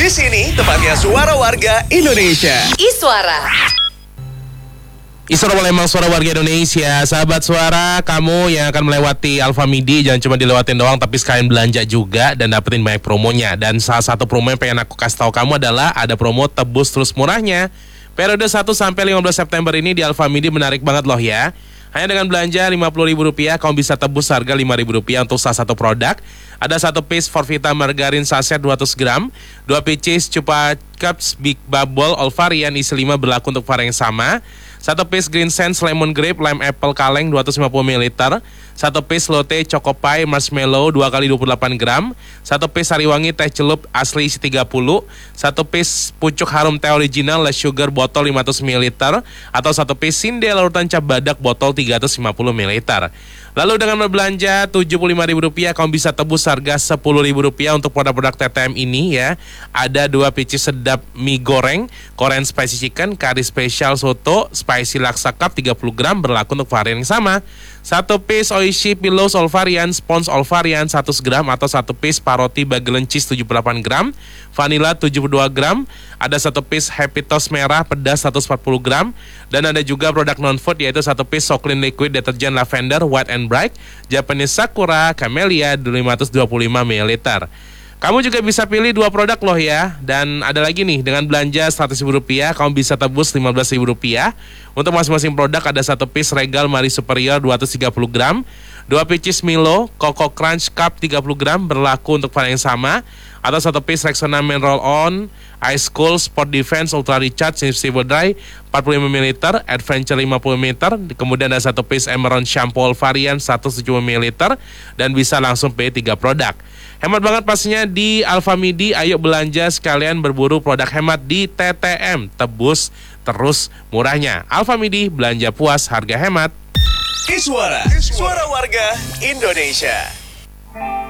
Di sini tempatnya suara warga Indonesia. Iswara. Iswara Palembang, suara warga Indonesia. Sahabat suara, kamu yang akan melewati Alfamidi jangan cuma dilewatin doang, tapi sekalian belanja juga dan dapetin banyak promonya. Dan salah satu promo yang pengen aku kasih tahu kamu adalah ada promo tebus terus murahnya. Periode 1 sampai 15 September ini di Alfamidi menarik banget loh ya. Hanya dengan belanja Rp50.000, kamu bisa tebus harga Rp5.000 untuk salah satu produk. Ada satu piece Forvita margarin saset 200 gram, 2 pieces Chupa Cups Big Bubble all varian isi 5 berlaku untuk varian yang sama. Satu piece Green Sense Lemon Grape Lime Apple Kaleng 250 ml. Satu piece Lotte Choco Pie Marshmallow 2x28 gram. Satu piece Sariwangi Teh Celup asli isi 30. Satu piece Pucuk Harum Teh Original Less Sugar botol 500 ml. Atau satu piece Sindel Larutan Cap Badak botol 350 ml. Lalu dengan berbelanja Rp75.000, kamu bisa tebus harga Rp10.000 untuk produk-produk TTM ini ya. Ada 2 pieces sedap mie goreng Korean Spicy Chicken, kari spesial soto, spicy laksa cup 30 gram berlaku untuk varian yang sama. Satu piece Oishi Pillows all varian, Spons all varian 100 gram atau satu piece Paroti Bagelen Cheese 78 gram, Vanilla 72 gram, ada satu piece Happy Toast merah pedas 140 gram, dan ada juga produk non-food yaitu satu piece Soclean Liquid Detergent Lavender White and Bright, Japanese Sakura Camellia 525 ml. Kamu juga bisa pilih 2 produk loh ya. Dan ada lagi nih, dengan belanja Rp100.000 kamu bisa tebus Rp15.000. Untuk masing-masing produk ada satu piece Regal Marie Superior 230 gram, 2 pieces Milo Coco Crunch Cup 30 gram berlaku untuk varian yang sama. Atau satu piece Rexona Men Roll On Ice Cool Sport Defense Ultra Recharge Sensitive Dry 45 ml, Adventure 50 ml. Kemudian ada satu piece Emerald Shampoo varian 170 ml. Dan bisa langsung pilih 3 produk. Hemat banget pastinya di Alfamidi. Ayo belanja sekalian berburu produk hemat di TTM. Tebus terus murahnya. Alfamidi, belanja puas harga hemat. Iswara, suara warga Indonesia.